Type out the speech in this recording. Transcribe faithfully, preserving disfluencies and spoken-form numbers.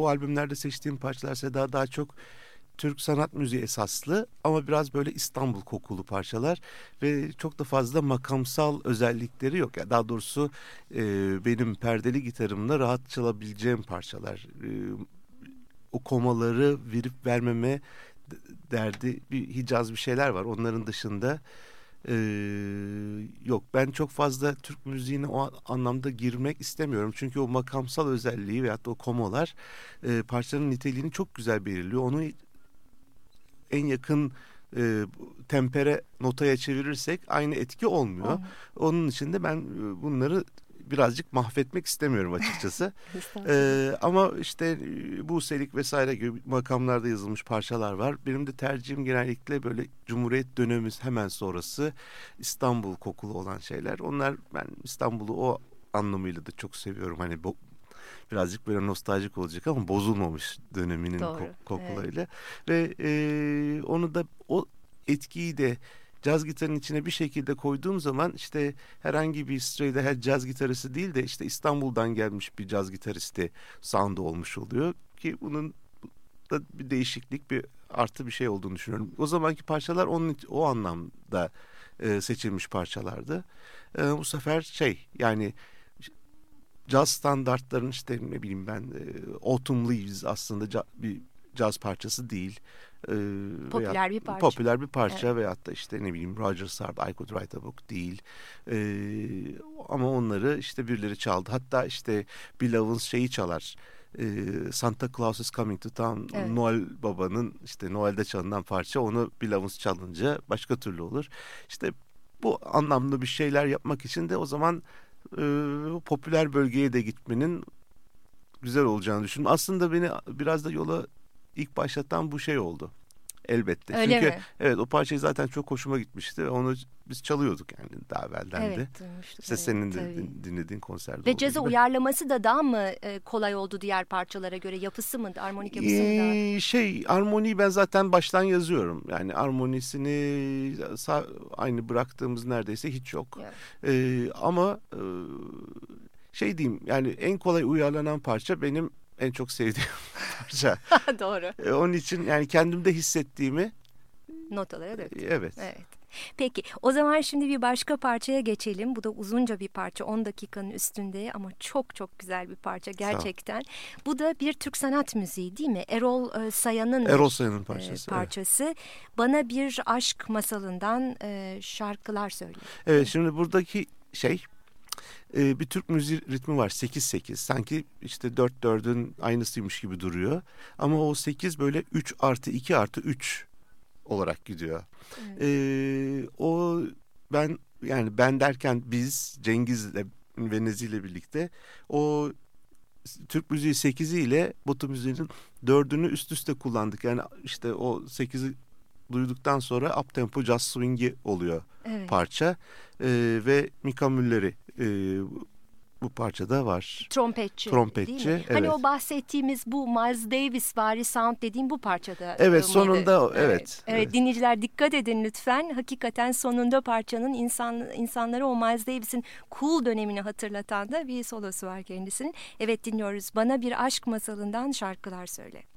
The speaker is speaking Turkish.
bu albümlerde seçtiğim parçalar Seda daha çok Türk sanat müziği esaslı ama biraz böyle İstanbul kokulu parçalar ve çok da fazla makamsal özellikleri yok. Yani daha doğrusu e, benim perdeli gitarımla rahat çalabileceğim parçalar. E, o komaları verip vermeme derdi bir Hicaz bir şeyler var. Onların dışında e, yok. Ben çok fazla Türk müziğine o anlamda girmek istemiyorum. Çünkü o makamsal özelliği veyahut da o komalar e, parçanın niteliğini çok güzel belirliyor. Onu en yakın e, tempere notaya çevirirsek aynı etki olmuyor. Olmuyor. Onun için de ben e, bunları birazcık mahvetmek istemiyorum açıkçası. e, ama işte e, Buselik vesaire gibi makamlarda yazılmış parçalar var. Benim de tercihim genellikle böyle Cumhuriyet dönemi hemen sonrası İstanbul kokulu olan şeyler. Onlar, ben İstanbul'u o anlamıyla da çok seviyorum. Hani bu birazcık böyle nostaljik olacak ama bozulmamış döneminin Doğru, ko- kokularıyla. evet. Ve e, onu da, o etkiyi de caz gitarının içine bir şekilde koyduğum zaman işte herhangi bir straight ahead caz gitaristi değil de işte İstanbul'dan gelmiş bir caz gitaristi sound'u olmuş oluyor ki bunun da bir değişiklik, bir artı bir şey olduğunu düşünüyorum. O zamanki parçalar onun o anlamda e, seçilmiş parçalardı. E, bu sefer şey, yani caz standartlarının işte ne bileyim ben e, Autumn Leaves aslında ca, bir caz parçası değil. E, veya Popüler bir parça. popüler bir parça Evet. veyahut da işte ne bileyim Roger Sard, I Could Write a Book değil. E, ama onları işte birileri çaldı. Hatta işte Bill Evans şeyi çalar. E, Santa Claus is Coming to Town, Evet. Noel Baba'nın işte Noel'de çalınan parça, onu Bill Evans çalınca başka türlü olur. İşte bu anlamda bir şeyler yapmak için de o zaman e, popüler bölgeye de gitmenin güzel olacağını düşündüm. Aslında beni biraz da yola ilk başlatan bu şey oldu. Elbette. Öyle Çünkü mi? evet, o parçayı zaten çok hoşuma gitmişti. Onu biz çalıyorduk yani daha evvelden de. Evet, duymuştum. İşte Evet, senin de tabii. din- dinlediğin konserde Ve olduğu caza gibi. uyarlaması da daha mı e, kolay oldu diğer parçalara göre? Yapısı mı, armonik yapısı mı daha? Ee, şey, armoniyi ben zaten baştan yazıyorum. Yani armonisini sa- aynı bıraktığımız neredeyse hiç yok. Evet. Ee, ama e, şey diyeyim, yani en kolay uyarlanan parça benim en çok sevdiğim parça. Doğru. Ee, onun için yani kendimde hissettiğimi Notalara e, döktüm. evet. Evet. Peki o zaman şimdi bir başka parçaya geçelim. Bu da uzunca bir parça, on dakikanın üstünde ama çok çok güzel bir parça Sağ ol. gerçekten. Bu da bir Türk sanat müziği değil mi? Erol e, Sayan'ın Erol bir Sayın'ın e, parçası. Evet. parçası. Bana bir aşk masalından e, şarkılar söyle. Evet, şimdi buradaki şey, e, bir Türk müziği ritmi var, sekiz sekiz. Sanki işte dört dördün aynısıymış gibi duruyor. Ama o sekiz böyle üç artı iki artı üç olarak gidiyor. Evet. Ee, o ben, yani ben derken biz Cengiz'le ve Nezih'le birlikte o Türk müziği sekizi ile Batı müziğinin dördünü üst üste kullandık. Yani işte o sekizi duyduktan sonra uptempo jazz swing'i oluyor Evet. parça. Ee, ve Mika Müller'i e, bu parçada var. Trompetçi, Trompetçi, değil mi? Hani evet. o bahsettiğimiz bu Miles Davis vari sound dediğim bu parçada e, Evet, mıydı? sonunda Evet. evet. Evet, Evet. dinleyiciler dikkat edin lütfen. Hakikaten sonunda parçanın insan insanlara o Miles Davis'in cool dönemini hatırlatan da bir solosu var kendisinin. Evet, dinliyoruz. Bana bir aşk masalından şarkılar söyle.